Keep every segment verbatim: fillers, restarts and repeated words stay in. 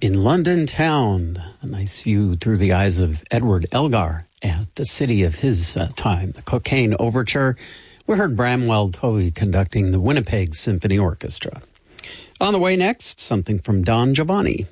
In London town, a nice view through the eyes of Edward Elgar at the city of his uh, time, the Cocaine Overture. We heard Bramwell Tovey conducting the Winnipeg Symphony Orchestra. On the way next, something from Don Giovanni.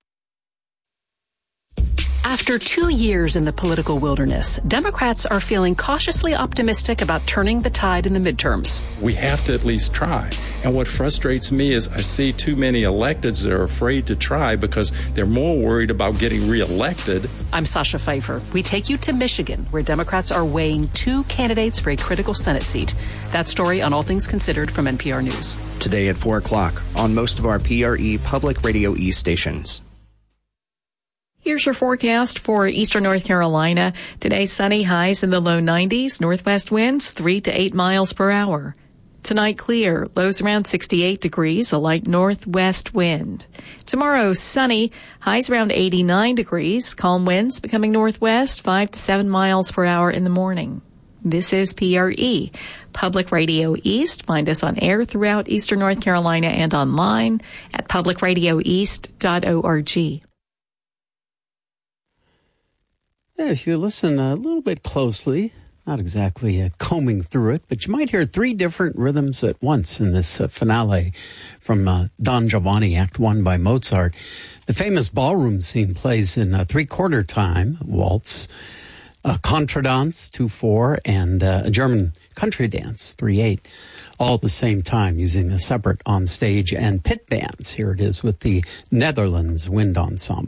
After two years in the political wilderness, Democrats are feeling cautiously optimistic about turning the tide in the midterms. We have to at least try. And what frustrates me is I see too many electeds that are afraid to try because they're more worried about getting reelected. I'm Sasha Pfeiffer. We take you to Michigan, where Democrats are weighing two candidates for a critical Senate seat. That story on All Things Considered from N P R News. Today at four o'clock on most of our P R E Public Radio East stations. Here's your forecast for eastern North Carolina. Today, sunny, highs in the low nineties, northwest winds three to eight miles per hour. Tonight, clear, lows around sixty-eight degrees, a light northwest wind. Tomorrow, sunny, highs around eighty-nine degrees, calm winds becoming northwest five to seven miles per hour in the morning. This is P R E, Public Radio East. Find us on air throughout eastern North Carolina and online at public radio east dot org. Yeah, if you listen a little bit closely, not exactly uh, combing through it, but you might hear three different rhythms at once in this uh, finale from uh, Don Giovanni, Act One by Mozart. The famous ballroom scene plays in uh, three-quarter time, waltz, uh, contradance, two four, and uh, a German country dance, three eight, all at the same time using a separate on-stage and pit bands. Here it is with the Netherlands Wind Ensemble.